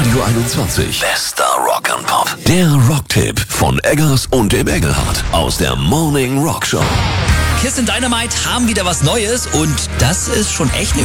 Radio 21. Bester Rock and Pop. Der Rocktipp von Eggers und dem Engelhardt aus der Morning Rock Show. Kiss and Dynamite haben wieder was Neues und das ist schon echt eine